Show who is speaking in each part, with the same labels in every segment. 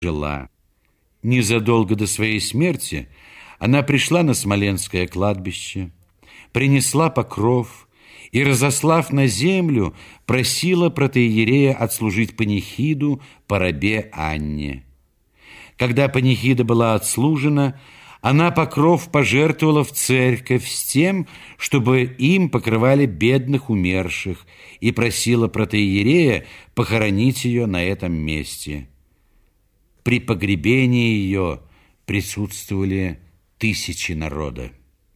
Speaker 1: жила. Незадолго до своей смерти она пришла на Смоленское кладбище, принесла покров и, разослав на землю, просила протоиерея отслужить панихиду по рабе Анне. Когда панихида была отслужена, она покров пожертвовала в церковь с тем, чтобы им покрывали бедных умерших, и просила протоиерея похоронить ее на этом месте. При погребении ее присутствовали тысячи народа.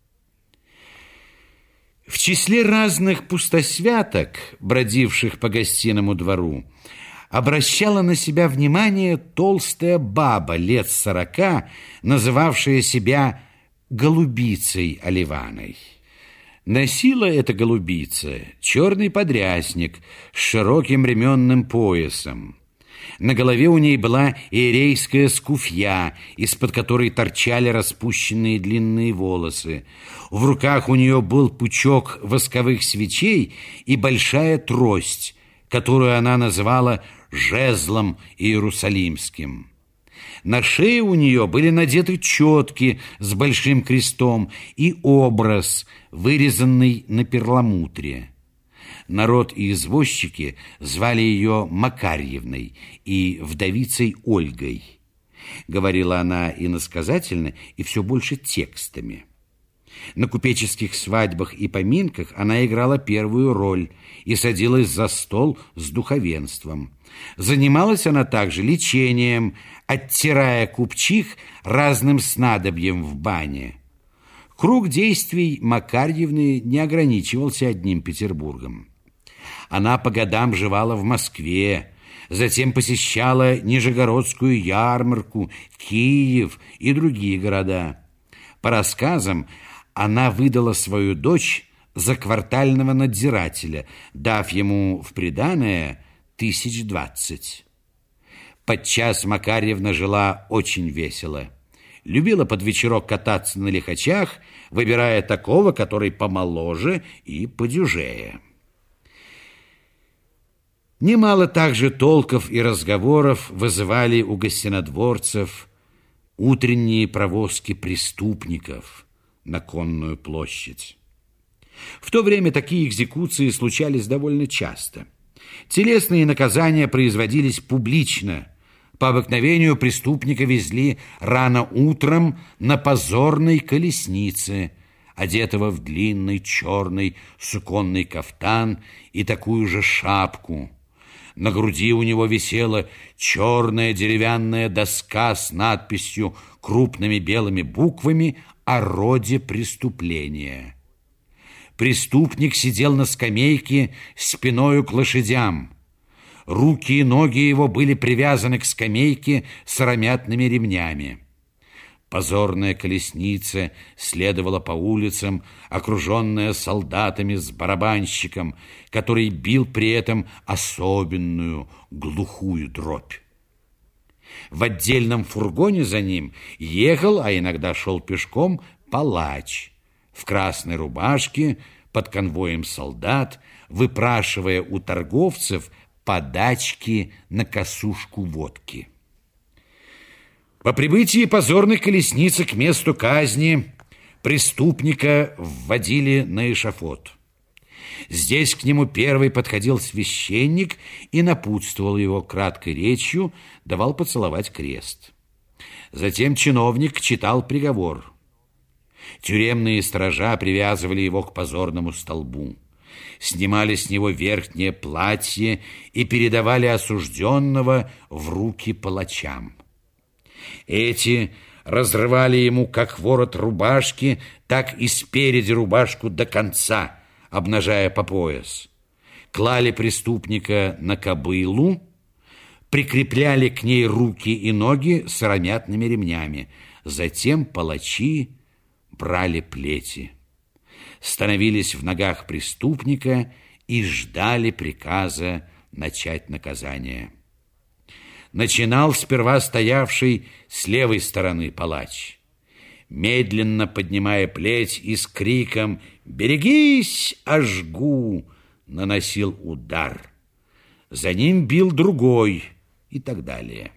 Speaker 1: В числе разных пустосвяток, бродивших по гостиному двору, обращала на себя внимание толстая баба лет 40, называвшая себя голубицей Оливаной. Носила эта голубица черный подрясник с широким ременным поясом. На голове у ней была иерейская скуфья, из-под которой торчали распущенные длинные волосы. В руках у нее был пучок восковых свечей и большая трость, которую она называла жезлом иерусалимским. На шее у нее были надеты четки с большим крестом и образ, вырезанный на перламутре. Народ и извозчики звали ее Макарьевной и вдовицей Ольгой. Говорила она иносказательно и все больше текстами. На купеческих свадьбах и поминках она играла первую роль и садилась за стол с духовенством. Занималась она также лечением, оттирая купчих разным снадобьем в бане. Круг действий Макарьевны не ограничивался одним Петербургом. Она по годам живала в Москве, затем посещала Нижегородскую ярмарку, Киев и другие города. По рассказам, она выдала свою дочь за квартального надзирателя, дав ему в приданое 20. Подчас Макарьевна жила очень весело. Любила под вечерок кататься на лихачах, выбирая такого, который помоложе и подюжее. Немало также толков и разговоров вызывали у гостинодворцев утренние провозки преступников на Конную площадь. В то время такие экзекуции случались довольно часто. Телесные наказания производились публично. По обыкновению преступника везли рано утром на позорной колеснице, одетого в длинный черный суконный кафтан и такую же шапку. На груди у него висела черная деревянная доска с надписью крупными белыми буквами о роде преступления. Преступник сидел на скамейке спиною к лошадям. Руки и ноги его были привязаны к скамейке сыромятными ремнями. Позорная колесница следовала по улицам, окруженная солдатами с барабанщиком, который бил при этом особенную глухую дробь. В отдельном фургоне за ним ехал, а иногда шел пешком, палач в красной рубашке под конвоем солдат, выпрашивая у торговцев подачки на косушку водки. По прибытии позорной колесницы к месту казни преступника вводили на эшафот. Здесь к нему первый подходил священник и напутствовал его краткой речью, давал поцеловать крест. Затем чиновник читал приговор. Тюремные сторожа привязывали его к позорному столбу, снимали с него верхнее платье и передавали осужденного в руки палачам. Эти разрывали ему как ворот рубашки, так и спереди рубашку до конца, обнажая по пояс. Клали преступника на кобылу, прикрепляли к ней руки и ноги сыромятными ремнями. Затем палачи брали плети, становились в ногах преступника и ждали приказа начать наказание. Начинал сперва стоявший с левой стороны палач, медленно поднимая плеть и с криком «Берегись, ожгу!» наносил удар. За ним бил другой и так далее.